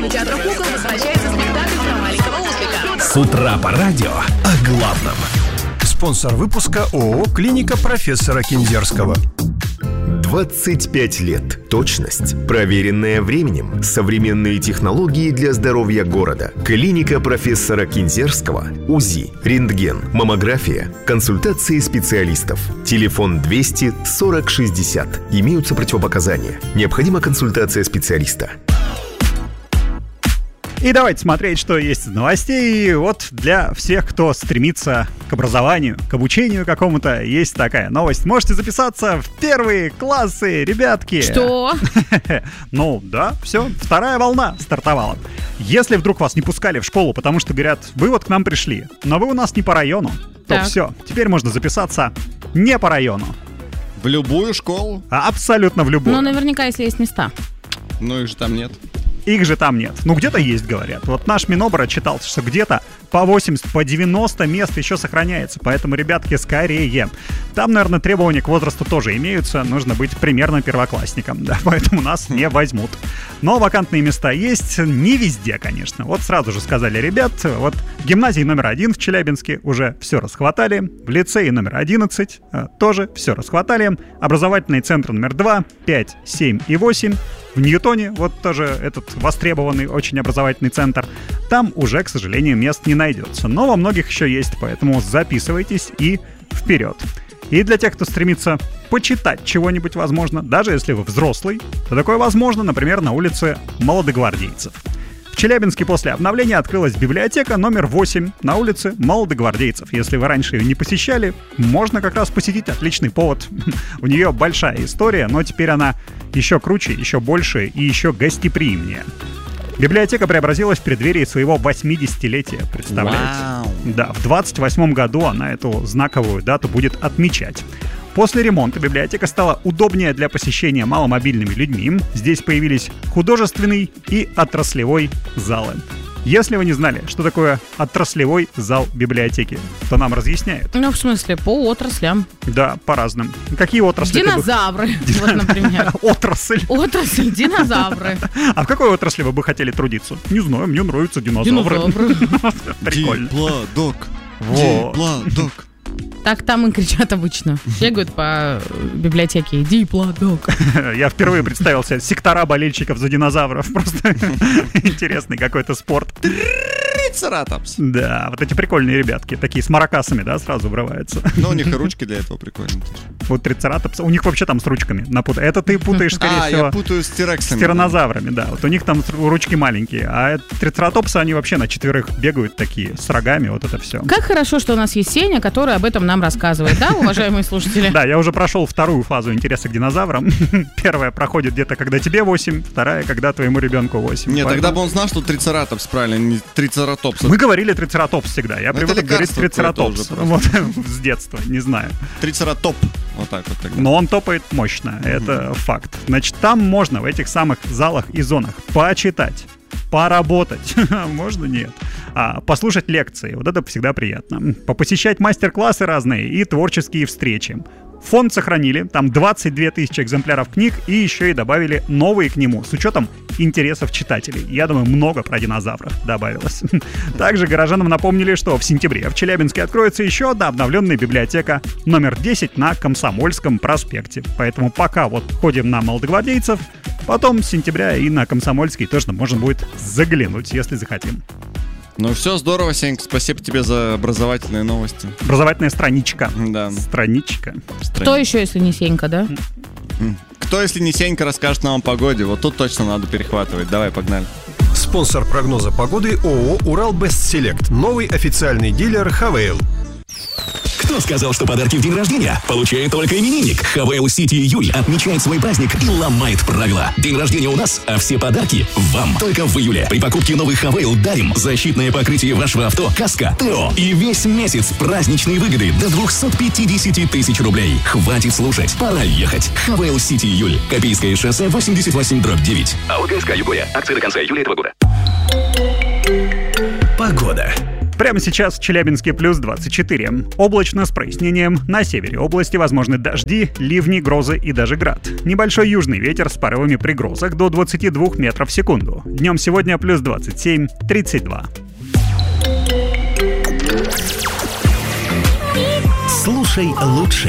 кинотеатра «Кукол» возвращается спектакль про маленького ослика. С утра по радио о главном. Спонсор выпуска ООО «Клиника профессора Кинзерского». 25 лет. Точность, проверенная временем, современные технологии для здоровья города. Клиника профессора Кинзерского. УЗИ, рентген, маммография, консультации специалистов. Телефон 200 40 60. Имеются противопоказания. Необходима консультация специалиста. И давайте смотреть, что есть из новостей. И вот для всех, кто стремится к образованию, к обучению какому-то, есть такая новость. Можете записаться в первые классы, ребятки. Что? Ну да, все, вторая волна стартовала. Если вдруг вас не пускали в школу, потому что говорят, вы вот к нам пришли, но вы у нас не по району, то все, теперь можно записаться не по району. В любую школу? Абсолютно в любую. Ну, наверняка, если есть места. Ну, их же там нет. Их же там нет. Ну, где-то есть, говорят. Вот наш Минобр отчитал, что где-то по 80, по 90 мест еще сохраняется. Поэтому, ребятки, скорее. Там, наверное, требования к возрасту тоже имеются. Нужно быть примерно первоклассником. Да, поэтому нас не возьмут. Но вакантные места есть. Не везде, конечно. Вот сразу же сказали ребят. Вот в гимназии номер 1 в Челябинске уже все расхватали. В лицее номер 11 тоже все расхватали. Образовательные центры номер 2, 5, 7 и 8. В Ньютоне, вот тоже этот востребованный очень образовательный центр, там уже, к сожалению, мест не найдется. Но во многих еще есть, поэтому записывайтесь и вперед. И для тех, кто стремится почитать чего-нибудь, возможно, даже если вы взрослый, то такое возможно, например, на улице Молодогвардейцев. В Челябинске после обновления открылась библиотека номер 8 на улице Молодогвардейцев. Если вы раньше ее не посещали, можно как раз посетить, отличный повод. У нее большая история, но теперь она еще круче, еще больше и еще гостеприимнее. Библиотека преобразилась в преддверии своего 80-летия, представляете? Вау. Да, в 28 году она эту знаковую дату будет отмечать. После ремонта библиотека стала удобнее для посещения маломобильными людьми. Здесь появились художественный и отраслевой залы. Если вы не знали, что такое отраслевой зал библиотеки, то нам разъясняют. Ну, в смысле, по отраслям. Да, по разным. Какие отрасли? Динозавры, вот, например. Отрасль. Отрасль, динозавры. А в какой отрасли вы бы хотели трудиться? Не знаю, мне нравятся динозавры. Прикольно. Диплодок. Вот. Диплодок. Так там и кричат обычно. Бегают по библиотеке. Диплодок. Я впервые представил себе сектора болельщиков за динозавров. Просто интересный какой-то спорт. Трицератопс. Да, вот эти прикольные ребятки. Такие с маракасами, да, сразу врываются. Но у них и ручки для этого прикольные. Вот трицератопс. У них вообще там с ручками напутано. Это ты путаешь, скорее всего. Я путаю с тирексами. С тираннозаврами, да. Вот у них там ручки маленькие. А трицератопсы, они вообще на 4 бегают такие, с рогами, вот это все. Как хорошо, что у нас есть Сеня, который об этом нам рассказывает, да, уважаемые слушатели? Да, я уже прошел вторую фазу интереса к динозаврам. Первая проходит где-то, когда тебе 8, вторая, когда твоему ребенку 8. Нет, тогда бы он знал, что трицератопс, правильно, не трицератопс. Мы говорили трицератопс всегда. Я привык говорить трицератопс. Вот, с детства, не знаю. Трицератоп. Вот так вот тогда. Но он топает мощно, это факт. Значит, там можно в этих самых залах и зонах почитать, поработать, можно нет, послушать лекции, вот это всегда приятно, попосещать мастер-классы разные и творческие встречи. Фонд сохранили, там 22 тысячи экземпляров книг и еще и добавили новые к нему с учетом интересов читателей. Я думаю, много про динозавров добавилось. Также горожанам напомнили, что в сентябре в Челябинске откроется еще одна обновленная библиотека номер 10 на Комсомольском проспекте. Поэтому пока вот ходим на Молодогвардейцев, потом с сентября и на Комсомольский тоже можно будет заглянуть, если захотим. Ну все, здорово, Сенька, спасибо тебе за образовательные новости. Образовательная страничка. Да. Страничка. Кто еще, если не Сенька, да? Кто, если не Сенька, расскажет нам о погоде? Вот тут точно надо перехватывать. Давай, погнали. Спонсор прогноза погоды ООО «Урал Бест Селект». Новый официальный дилер «Хавейл». Кто сказал, что подарки в день рождения получает только именинник? Хавейл Сити Июль отмечает свой праздник и ломает правила. День рождения у нас, а все подарки вам. Только в июле. При покупке новых Хавейл дарим защитное покрытие вашего авто, каска, ТО. И весь месяц праздничные выгоды до 250 тысяч рублей. Хватит слушать, пора ехать. Хавейл Сити Июль. Копейское шоссе 88/9. АО ГСК Югория. Акции до конца июля этого года. Погода. Прямо сейчас в Челябинске плюс 24. Облачно с прояснением. На севере области возможны дожди, ливни, грозы и даже град. Небольшой южный ветер с порывами при грозах до 22 метров в секунду. Днем сегодня плюс 27, 32. Слушай лучше.